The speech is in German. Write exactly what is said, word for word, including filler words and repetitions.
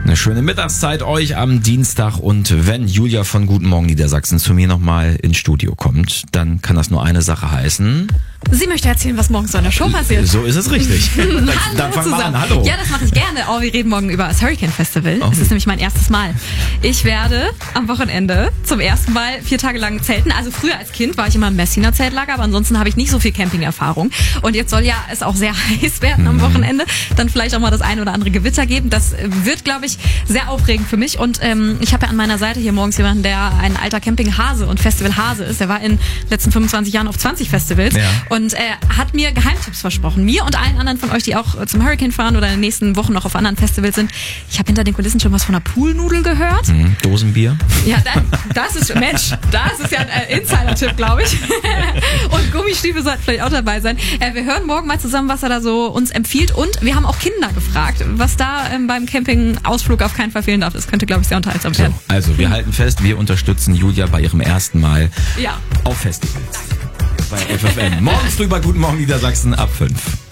Eine schöne Mittagszeit euch am Dienstag und wenn Julia von Guten Morgen Niedersachsen zu mir nochmal ins Studio kommt, dann kann das nur eine Sache heißen. Sie möchte erzählen, was morgen so in der Show passiert. So ist es richtig. dann Hallo dann fangen wir zusammen. an. Hallo. Ja, das mache ich gerne. Oh, wir reden morgen über das Hurricane Festival. Oh. Es ist nämlich mein erstes Mal. Ich werde am Wochenende zum ersten Mal vier Tage lang zelten. Also früher als Kind war ich immer im Messiner Zeltlager, aber ansonsten habe ich nicht so viel Camping-Erfahrung. Und jetzt soll ja es auch sehr heiß werden am Wochenende. Dann vielleicht auch mal das ein oder andere Gewitter geben. Das wird, glaube ich, sehr aufregend für mich. Und ähm, ich habe ja an meiner Seite hier morgens jemanden, der ein alter Camping-Hase und Festival-Hase ist. Der war in den letzten fünfundzwanzig Jahren auf zwanzig Festivals. Ja. Und er hat mir Geheimtipps versprochen. Mir und allen anderen von euch, die auch zum Hurricane fahren oder in den nächsten Wochen noch auf anderen Festivals sind. Ich habe hinter den Kulissen schon was von einer Poolnudel gehört. Mhm. Dosenbier. Ja, dann, das ist, Mensch, das ist ja ein äh, Insider-Tipp, glaube ich. Und Gummistiefel sollten vielleicht auch dabei sein. Äh, wir hören morgen mal zusammen, was er da so uns empfiehlt. Und wir haben auch Kinder gefragt, was da ähm, beim Campingausflug auf keinen Fall fehlen darf. Das könnte, glaube ich, sehr unterhaltsam So, werden. also wir halten fest, wir unterstützen Julia bei ihrem ersten Mal Ja. auf Festivals. Bei F F N. Morgens früh bei Guten Morgen Niedersachsen ab fünf.